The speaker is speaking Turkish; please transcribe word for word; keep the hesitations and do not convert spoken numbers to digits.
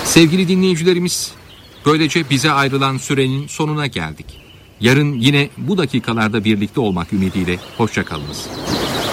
Sevgili dinleyicilerimiz, böylece bize ayrılan sürenin sonuna geldik. Yarın yine bu dakikalarda birlikte olmak ümidiyle hoşça kalınız.